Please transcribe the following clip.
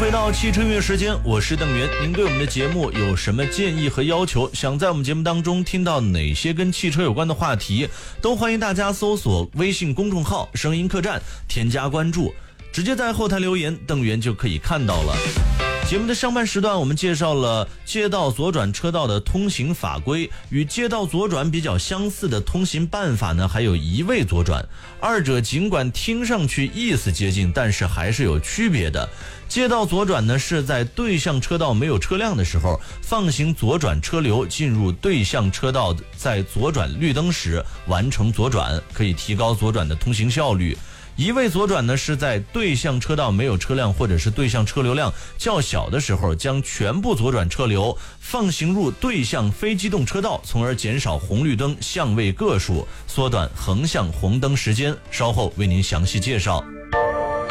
回到汽车音乐时间，我是邓源。您对我们的节目有什么建议和要求？想在我们节目当中听到哪些跟汽车有关的话题，都欢迎大家搜索微信公众号声音客栈，添加关注，直接在后台留言，邓源就可以看到了。节目的上半时段，我们介绍了街道左转车道的通行法规，与街道左转比较相似的通行办法呢，还有一味左转。二者尽管听上去意思接近，但是还是有区别的。街道左转呢，是在对向车道没有车辆的时候，放行左转车流进入对向车道，在左转绿灯时完成左转，可以提高左转的通行效率。一味左转呢，是在对向车道没有车辆或者是对向车流量较小的时候，将全部左转车流放行入对向非机动车道，从而减少红绿灯相位个数，缩短横向红灯时间。稍后为您详细介绍。